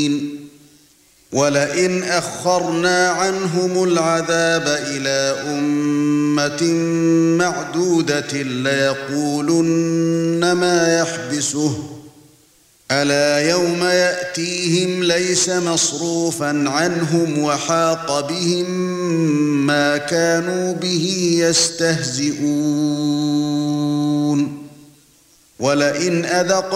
وَلَئِنْ أَخَّرْنَا عَنْهُمُ الْعَذَابَ إِلَى أُمَّةٍ مَّعْدُودَةٍ لَّيَقُولُنَّ مَا يَحْبِسُهُ أَلَا يَوْمَ يَأْتِيهِمْ لَيْسَ مَصْرُوفًا عَنْهُمْ وَحَاقَ بِهِم مَّا كَانُوا بِهِ يَسْتَهْزِئُونَ وَلَئِنْ أَذَقْنَا